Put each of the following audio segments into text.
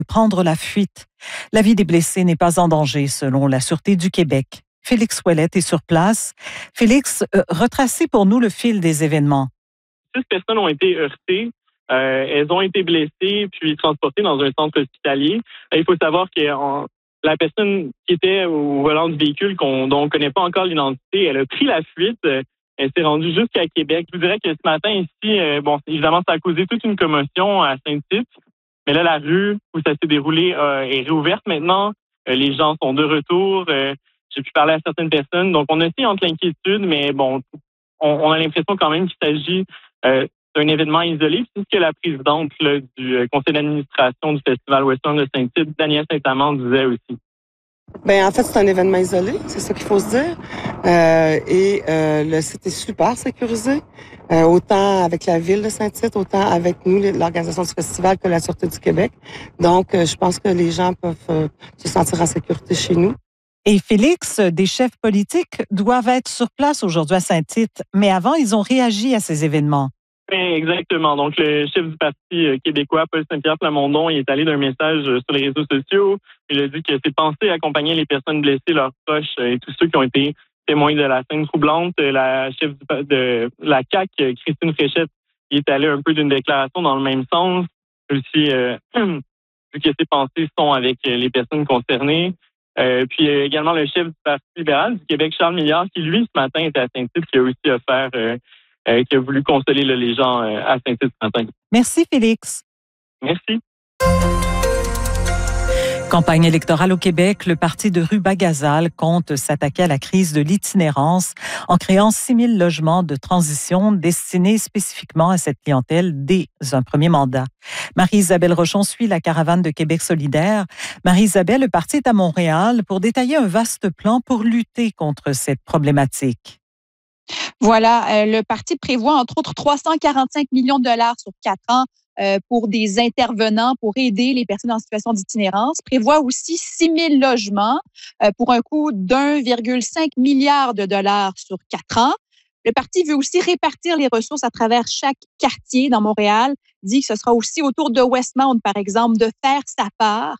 prendre la fuite. La vie des blessés n'est pas en danger, selon la Sûreté du Québec. Félix Ouellette est sur place. Félix, retracez pour nous le fil des événements. 6 personnes ont été heurtées. Elles ont été blessées puis transportées dans un centre hospitalier. Il faut savoir que la personne qui était au volant du véhicule, dont on ne connaît pas encore l'identité, elle a pris la fuite. Elle s'est rendue jusqu'à Québec. Je vous dirais que ce matin ici, évidemment, ça a causé toute une commotion à Saint-Tite. Mais là, la rue où ça s'est déroulé est réouverte maintenant. Les gens sont de retour. J'ai pu parler à certaines personnes. Donc, on a aussi entre l'inquiétude, mais bon, on a l'impression quand même qu'il s'agit d'un événement isolé. C'est ce que la présidente du conseil d'administration du Festival Western de Saint-Tite, Danielle Saint-Amand, disait aussi. En fait, c'est un événement isolé, c'est ça qu'il faut se dire. Le site est super sécurisé, autant avec la ville de Saint-Tite, autant avec nous, l'organisation du festival, que la Sûreté du Québec. Donc, je pense que les gens peuvent se sentir en sécurité chez nous. Et Félix, des chefs politiques doivent être sur place aujourd'hui à Saint-Tite, mais avant, ils ont réagi à ces événements. Exactement. Donc, le chef du Parti québécois, Paul Saint-Pierre Plamondon, il est allé d'un message sur les réseaux sociaux. Il a dit que c'est pensé accompagner les personnes blessées, leurs proches et tous ceux qui ont été témoins de la scène troublante. La chef de la CAQ, Christine Fréchette, il est allé un peu d'une déclaration dans le même sens. Aussi, vu que ses pensées sont avec les personnes concernées. Puis également le chef du Parti libéral du Québec, Charles Milliard, qui lui, ce matin, était à Saint-Tite, qui a aussi offert... qui a voulu consoler les gens à Saint-Tite ce matin. Merci, Félix. Merci. Campagne électorale au Québec, le parti de Rubas-Gazal compte s'attaquer à la crise de l'itinérance en créant 6 000 logements de transition destinés spécifiquement à cette clientèle dès un premier mandat. Marie-Isabelle Rochon suit la caravane de Québec solidaire. Marie-Isabelle, le parti est à Montréal pour détailler un vaste plan pour lutter contre cette problématique. Voilà, le parti prévoit entre autres 345 millions de dollars sur 4 ans pour des intervenants pour aider les personnes en situation d'itinérance. Prévoit aussi 6 000 logements pour un coût d'1,5 milliard de dollars sur 4 ans. Le parti veut aussi répartir les ressources à travers chaque quartier dans Montréal. Dit que ce sera aussi autour de Westmount, par exemple, de faire sa part.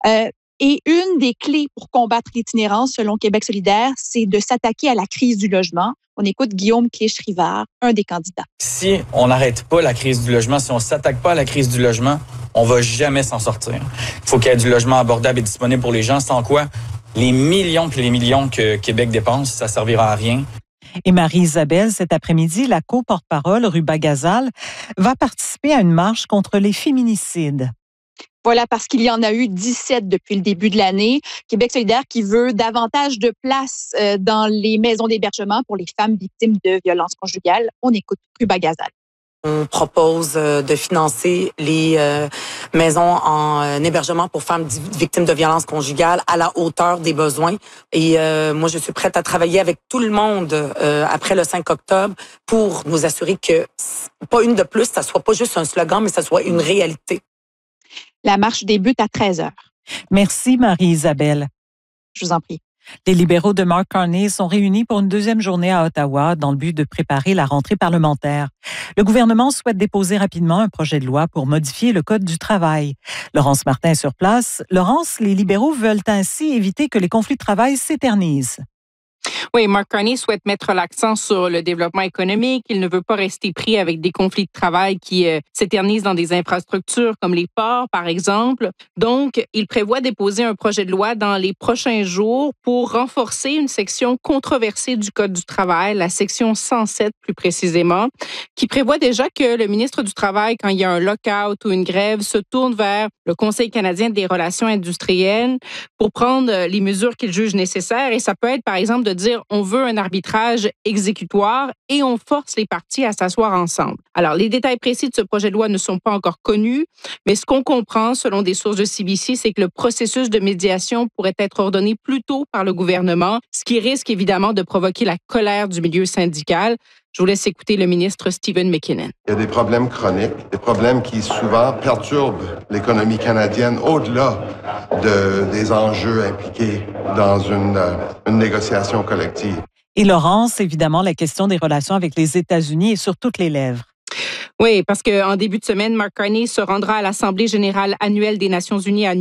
Et une des clés pour combattre l'itinérance, selon Québec solidaire, c'est de s'attaquer à la crise du logement. On écoute Guillaume Clich-Rivard, un des candidats. Si on n'arrête pas la crise du logement, si on ne s'attaque pas à la crise du logement, on ne va jamais s'en sortir. Il faut qu'il y ait du logement abordable et disponible pour les gens, sans quoi les millions et les millions que Québec dépense, ça ne servira à rien. Et Marie-Isabelle, cet après-midi, la co-porte-parole Rubas-Gazal va participer à une marche contre les féminicides. Voilà, parce qu'il y en a eu 17 depuis le début de l'année. Québec solidaire qui veut davantage de place dans les maisons d'hébergement pour les femmes victimes de violences conjugales. On écoute Rubas-Gazal. On propose de financer les maisons en hébergement pour femmes victimes de violences conjugales à la hauteur des besoins. Et moi, je suis prête à travailler avec tout le monde après le 5 octobre pour nous assurer que, pas une de plus, ça soit pas juste un slogan, mais ça soit une réalité. La marche débute à 13h. Merci, Marie-Isabelle. Je vous en prie. Les libéraux de Mark Carney sont réunis pour une deuxième journée à Ottawa dans le but de préparer la rentrée parlementaire. Le gouvernement souhaite déposer rapidement un projet de loi pour modifier le Code du travail. Laurence Martin est sur place. Laurence, les libéraux veulent ainsi éviter que les conflits de travail s'éternisent. Oui, Mark Carney souhaite mettre l'accent sur le développement économique. Il ne veut pas rester pris avec des conflits de travail qui s'éternisent dans des infrastructures comme les ports, par exemple. Donc, il prévoit déposer un projet de loi dans les prochains jours pour renforcer une section controversée du Code du travail, la section 107 plus précisément, qui prévoit déjà que le ministre du Travail, quand il y a un lockout ou une grève, se tourne vers le Conseil canadien des relations industrielles pour prendre les mesures qu'il juge nécessaires. Et ça peut être, par exemple, de dire on veut un arbitrage exécutoire et on force les parties à s'asseoir ensemble. Alors, les détails précis de ce projet de loi ne sont pas encore connus, mais ce qu'on comprend, selon des sources de CBC, c'est que le processus de médiation pourrait être ordonné plus tôt par le gouvernement, ce qui risque évidemment de provoquer la colère du milieu syndical. Je vous laisse écouter le ministre Stephen McKinnon. Il y a des problèmes chroniques, des problèmes qui souvent perturbent l'économie canadienne au-delà des enjeux impliqués dans une négociation collective. Et Laurence, évidemment, la question des relations avec les États-Unis est sur toutes les lèvres. Oui, parce qu'en début de semaine, Mark Carney se rendra à l'Assemblée générale annuelle des Nations unies à